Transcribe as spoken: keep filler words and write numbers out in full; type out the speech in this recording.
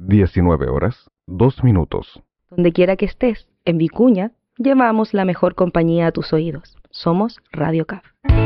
diecinueve horas, dos minutos. Donde quiera que estés, en Vicuña, llevamos la mejor compañía a tus oídos. Somos Radio C A F.